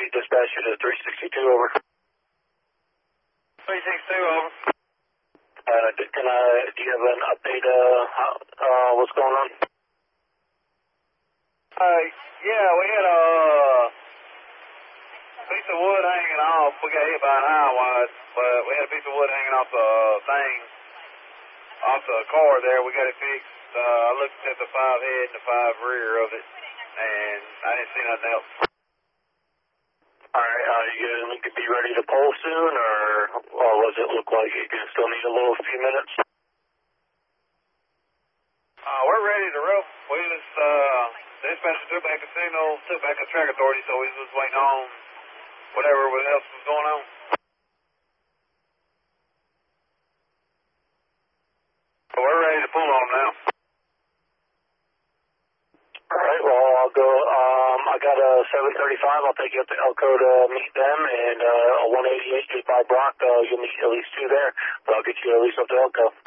dispatch you to 362, over. 362, over. Do you have an update, what's going on? Yeah, we had a piece of wood hanging off. We got hit by an iron wire, but we had a piece of wood hanging off the thing, off the car there. We got it fixed. I looked at the 5 head and the 5 rear of it, and I didn't see nothing else. Alright, you need to be ready to pull soon, or does it look like you still need a little few minutes? We're ready to rope. We just, dispatcher took back the signal, took back the track authority, so we was just waiting on whatever else was going on. So we're ready to pull on now. Alright, well, I'll go, I got a 735, I'll take you up to Elko to meet them, and a 188 just by Brock, you'll meet at least 2 there, but I'll get you at least up to Elko.